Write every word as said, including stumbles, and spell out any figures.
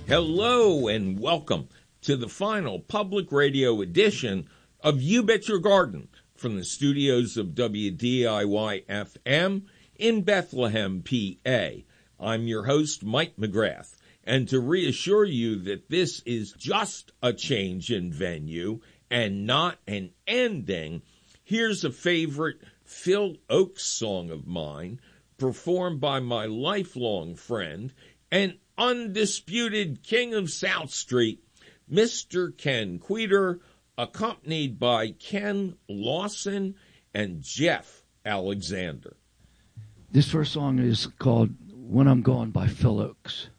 Hello and welcome to the final public radio edition of You Bet Your Garden from the studios of W D I Y F M in Bethlehem, P A. I'm your host, Mike McGrath, and to reassure you that this is just a change in venue and not an ending, here's a favorite Phil Ochs song of mine performed by my lifelong friend and undisputed king of South Street, Mister Ken Queter, accompanied by Ken Lawson and Jeff Alexander. This first song is called When I'm Gone by Phil Ochs.